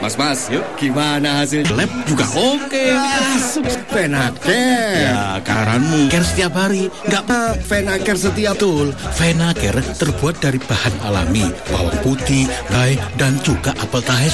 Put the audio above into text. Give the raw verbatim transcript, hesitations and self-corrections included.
Mas, mas, Yuk. gimana hasil Lab juga oke. Masuk Venaker. Ya, karanmu care setiap hari. Nggak Ah, Venaker setiap tul. Venacare terbuat dari bahan alami, bawang putih, bay, dan juga apel tahe